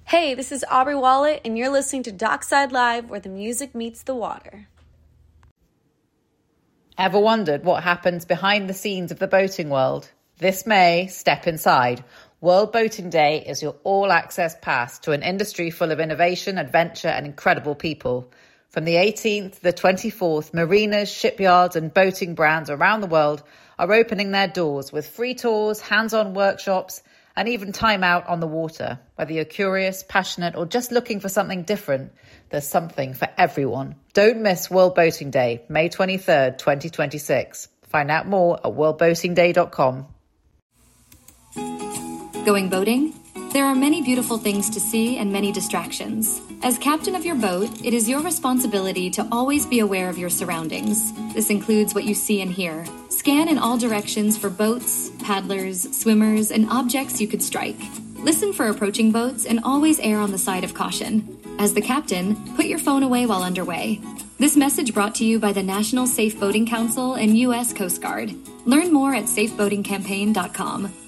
Hey, this is Aubrey Wallet, and you're listening to Dockside Live, where the music meets the water. Ever wondered what happens behind the scenes of the boating world? This May, step inside. World Boating Day is your all-access pass to an industry full of innovation, adventure, and incredible people. From the 18th to the 24th, marinas, shipyards, and boating brands around the world are opening their doors with free tours, hands-on workshops, and even time out on the water. Whether you're curious, passionate, or just looking for something different, there's something for everyone. Don't miss World Boating Day, May 23rd, 2026. Find out more at worldboatingday.com. Going boating? There are many beautiful things to see and many distractions. As captain of your boat, it is your responsibility to always be aware of your surroundings. This includes what you see and hear. Scan in all directions for boats, paddlers, swimmers, and objects you could strike. Listen for approaching boats and always err on the side of caution. As the captain, put your phone away while underway. This message brought to you by the National Safe Boating Council and U.S. Coast Guard. Learn more at safeboatingcampaign.com.